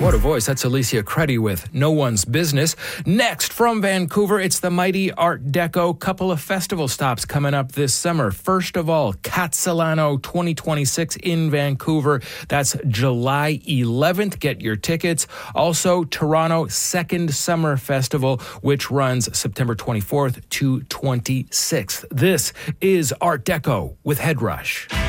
What a voice. That's Alicia Credi with No One's Business. Next, from Vancouver, it's the mighty Art Deco. Couple of festival stops coming up this summer. First of all, Catalano 2026 in Vancouver. That's July 11th. Get your tickets. Also, Toronto Second Summer Festival, which runs September 24th to 26th. This is Art Deco with Head Rush.